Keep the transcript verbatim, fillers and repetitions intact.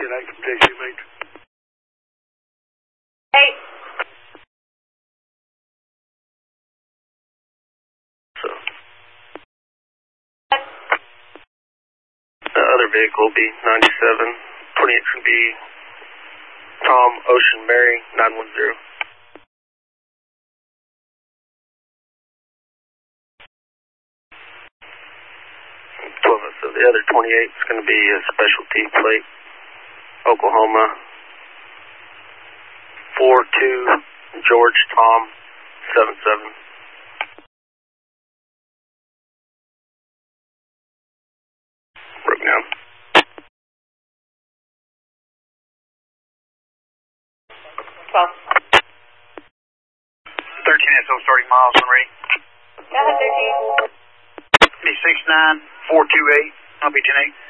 active J C mate. Hey. So. The other vehicle will be ninety-seven. twenty-eight should be Tom, Ocean, Mary, nine one zero. twelve, so the other twenty-eight is going to be a specialty plate, Oklahoma, four two, George, Tom, seven seven. Broke down. twelve. thirteen S O starting miles when ready. Go ahead, thirteen. B six nine four two eight, I'll be ten eight.